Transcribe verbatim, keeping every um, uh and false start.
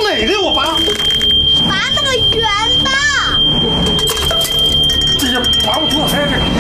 哪个我拔？ 拔那个圆的。 这也拔不出来这个。